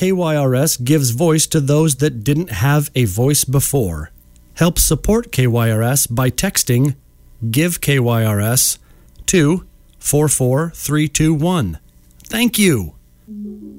KYRS gives voice to those that didn't have a voice before. Help support KYRS by texting Give KYRS to 44321. Thank you.